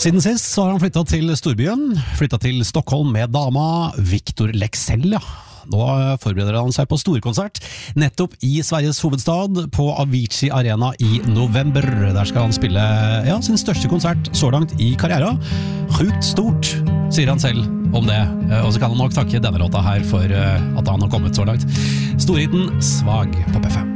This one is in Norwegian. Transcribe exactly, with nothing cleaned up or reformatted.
Siden sist så har han flyttet til storbyen, flyttet til Stockholm med dama Victor Leksell, ja. Nå forbereder han seg på storkonsert nettopp i Sveriges hovedstad på Avicii Arena i november. Der skal han spille ja, sin største konsert så langt i karrieren. Sjukt stort, sier han selv om det. Og så kan han nok takke denne låta her for at han har kommet så langt. Storhiten Svag på P fem.